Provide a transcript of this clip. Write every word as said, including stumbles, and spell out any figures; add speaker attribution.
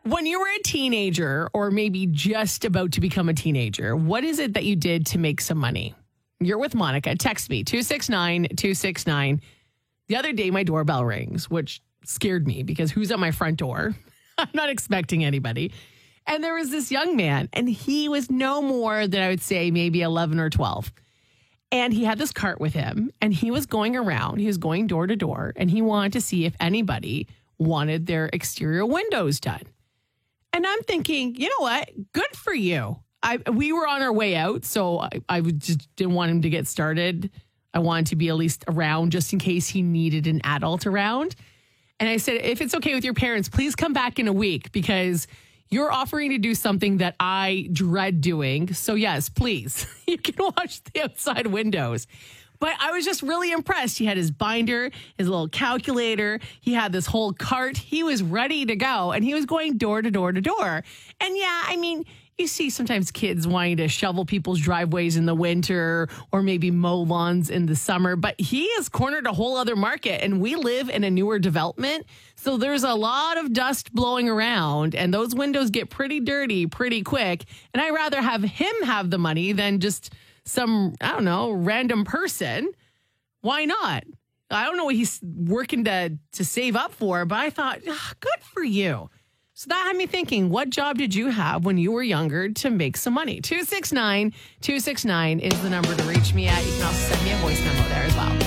Speaker 1: When you were a teenager or maybe just about to become a teenager, what is it that you did to make some money? You're with Monica. Text me, two six nine, two six nine. The other day, my doorbell rings, which scared me because who's at my front door? I'm not expecting anybody. And there was this young man, and he was no more than I would say maybe eleven or twelve. And he had this cart with him, and he was going around. He was going door to door, and he wanted to see if anybody wanted their exterior windows done. And I'm thinking, you know what? Good for you. I we were on our way out, so I, I just didn't want him to get started. I wanted to be at least around just in case he needed an adult around. And I said, if it's okay with your parents, please come back in a week because you're offering to do something that I dread doing. So yes, please, you can watch the outside windows. But I was just really impressed. He had his binder, his little calculator. He had this whole cart. He was ready to go, and he was going door to door to door. And yeah, I mean, you see sometimes kids wanting to shovel people's driveways in the winter or maybe mow lawns in the summer, but he has cornered a whole other market, and we live in a newer development. So there's a lot of dust blowing around, and those windows get pretty dirty pretty quick. And I'd rather have him have the money than just some, I don't know, random person. Why not? I don't know what he's working to, to save up for, but I thought, oh, good for you. So that had me thinking, what job did you have when you were younger to make some money? two six nine, two six nine is the number to reach me at. You can also send me a voice memo there as well.